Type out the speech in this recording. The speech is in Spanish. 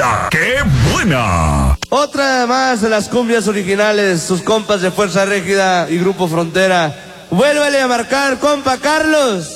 La que buena. Otra más de las cumbias originales, sus compas de Fuerza Régida y Grupo Frontera. Vuélvale a marcar, compa Carlos.